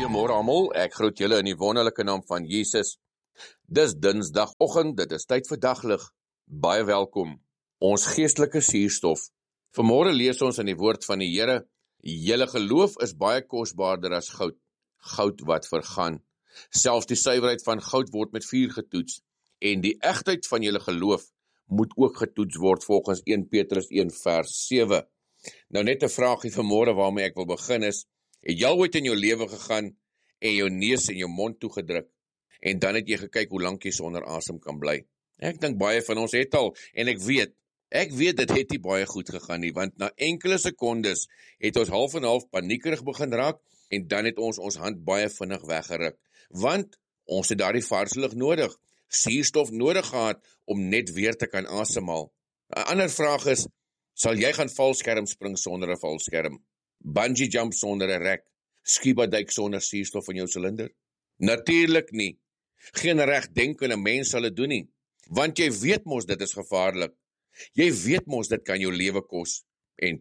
Goeiemôre almal, ek groet julle in die wonderlike naam van Jesus. Dis Dinsdagoggend, dit is tyd vir daglig. Baie welkom. Ons geestelike suurstof. Vanmôre lees ons in die woord van die Here: julle geloof is baie kosbaarder as goud, goud wat vergaan. Selfs die suiwerheid van goud word met vuur getoets, en die egtheid van julle geloof moet ook getoets word volgens 1 Petrus 1 vers 7. Nou net 'n vraagie vanmôre waarmee ek wil begin is: het jy ooit in jou lewe gegaan en jou neus en jou mond toegedruk en dan het jy gekyk hoe lank jy sonder asem kan bly? Ek dink baie van ons het al, en ek weet dit het nie baie goed gegaan nie, want na enkele sekondes het ons half en half paniekerig begin raak en dan het ons hand baie vinnig weggeruk, want ons het daardie vars lug nodig, suurstof nodig gehad om net weer te kan asemhaal. 'n Ander vraag is, sal jy gaan valskerm spring sonder 'n valskerm? Bungee jump sonder 'n rek, scuba duik sonder suurstof in jou silinder? Natuurlik nie. Geen regdenkende mens sal dit doen nie, want jy weet mos dit is gevaarlik. Jy weet mos dit kan jou lewe kos. En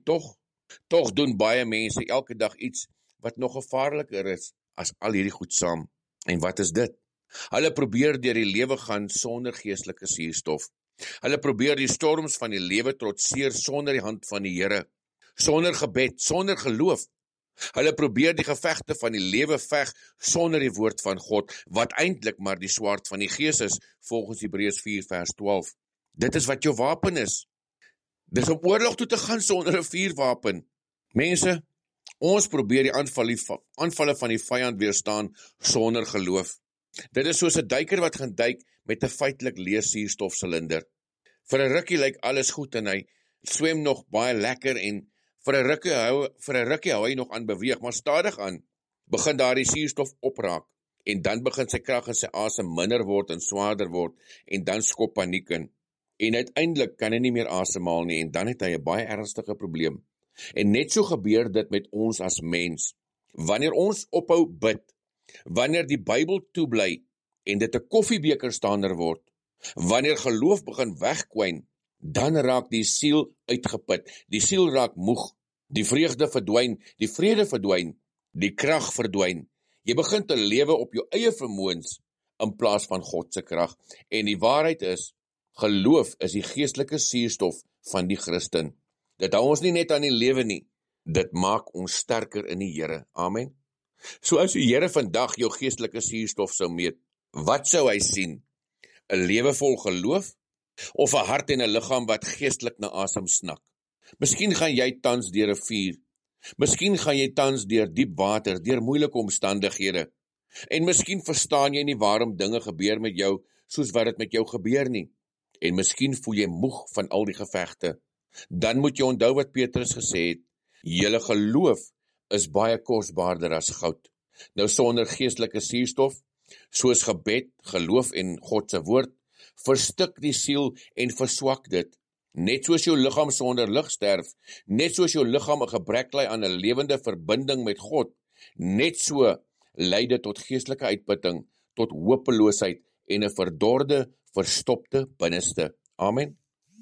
tog doen baie mense elke dag iets wat nog gevaarliker is as al hierdie goed saam. En wat is dit? Hulle probeer deur die lewe gaan sonder geestelike suurstof. Hulle probeer die storms van die lewe trotseer sonder die hand van die Here, sonder gebed, sonder geloof. Hulle probeer die gevegte van die lewe veg sonder die woord van God, wat eintlik maar die swaard van die Gees is, volgens Hebreërs 4 vers 12. Dit is wat jou wapen is. Dis om oorlog toe te gaan sonder 'n vuurwapen. Mense, ons probeer die aanvalle van die vyand weerstaan sonder geloof. Dit is soos 'n duiker wat gaan duik met 'n feitelik leë suurstofsilinder. Vir 'n rukkie lyk alles goed en hy swem nog baie lekker en vir 'n rukkie hou hy nog aan beweeg, maar stadig aan begin daardie suurstof opraak en dan begin sy krag en sy asem minder word en swaarder word en dan skop paniek in. En uiteindelik kan hy nie meer asemhaal nie en dan het hy 'n baie ernstige probleem. En net so gebeur dit met ons as mens. Wanneer ons ophou bid, wanneer die Bybel toebly en dit 'n koffiebekerstander word, wanneer geloof begin wegkwyn, dan raak die siel uitgeput, die siel raak moeg, die vreugde verdwyn, die vrede verdwyn, die krag verdwyn. Jy begin te lewe op jou eie vermoëns in plaas van God se krag. En die waarheid is, geloof is die geestelike suurstof van die Christen. Dit hou ons nie net aan die lewe nie, dit maak ons sterker in die Here. Amen. So as die Here vandag jou geestelike suurstof sou meet, wat sou hy sien? 'n lewe vol geloof? Of 'n hart en 'n liggaam wat geestelik na asem snak? Miskien gaan jy tans deur 'n vuur. Miskien gaan jy tans deur diep water, deur moeilike omstandighede. En miskien verstaan jy nie waarom dinge gebeur met jou soos wat dit met jou gebeur nie. En miskien voel jy moeg van al die gevegte. Dan moet jy onthou wat Petrus gesê het: julle geloof is baie kosbaarder as goud. Nou sonder geestelike suurstof, soos gebed, geloof en God se woord, verstik die siel en verswak dit. Net soos jou liggaam sonder lig sterf, net soos jou liggaam 'n gebrek ly aan 'n lewende verbinding met God, net so lei dit tot geestelike uitputting, tot hopeloosheid en 'n verdorde, verstopte binneste. Amen.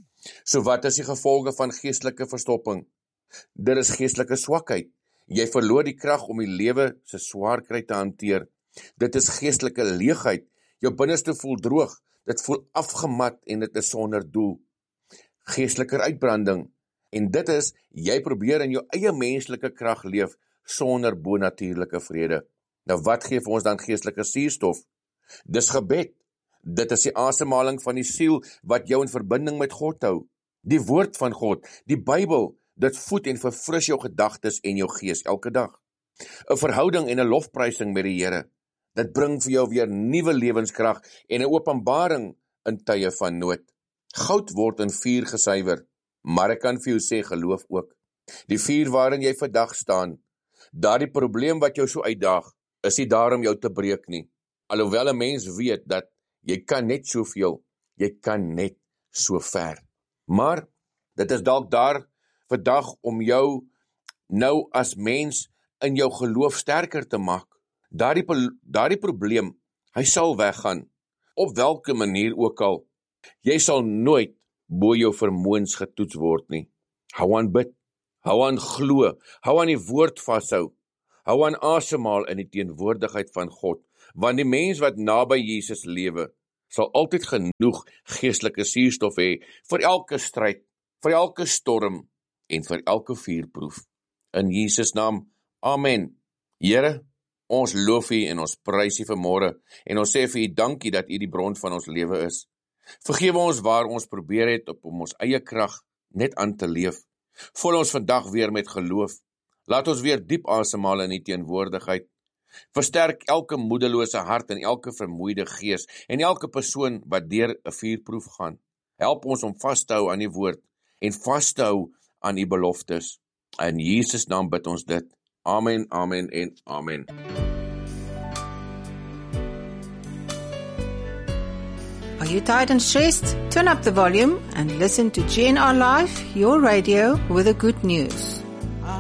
So wat is die gevolge van geestelike verstopping? Dit is geestelike swakheid. Jy verloor die krag om die lewe se swaar kry te hanteer. Dit is geestelike leegheid. Jou binneste voel droog. Dit voel afgemat en dit is sonder doel. Geestelike uitbranding. En dit is, jy probeer in jou eie menslike krag leef sonder bonatuurlike vrede. Nou wat gee vir ons dan geestelike suurstof? Dis gebed. Dit is die asemhaling van die siel wat jou in verbinding met God hou. Die woord van God, die Bybel, dit voed en verfris jou gedagtes en jou gees elke dag. 'n Verhouding en 'n lofprysing met die Here. Dit bring vir jou weer nuwe lewenskrag en 'n openbaring in tye van nood. Goud word in vuur gesuiwer, maar ek kan vir jou sê geloof ook. Die vuur waarin jy vandag staan, daardie probleem wat jou so uitdaag, is nie daar om jou te breek nie. Alhoewel 'n mens weet dat jy kan net soveel, jy kan net so ver. Maar dit is dalk daar vandag om jou nou as mens in jou geloof sterker te maak. Daardie probleem, hy sal weggaan, op watter manier ook al. Jy sal nooit bo jou vermoëns getoets word nie. Hou aan bid, hou aan glo, hou aan die woord vashou, Hou aan asemhaal in die teenwoordigheid van God, want die mens wat naby Jesus lewe, sal altyd genoeg geestelike suurstof hê vir elke stryd, vir elke storm en vir elke vuurproef. In Jesus naam, amen. Here, ons loof U en ons prys U vanmôre en ons sê vir U dankie dat U die bron van ons lewe is. Vergewe ons waar ons probeer het om ons eie krag net aan te leef. Vul ons vandag weer met geloof. Laat ons weer diep asemhaal in U teenwoordigheid. Versterk elke moedelose hart en elke vermoeide gees en elke persoon wat deur 'n vuurproef gaan. Help ons om vas te hou aan die woord en vas te hou aan U beloftes. In Jesus naam bid ons dit. Amen, amen en amen. Are you tired and stressed? Turn up the volume and listen to GNR Live, your radio with the good news.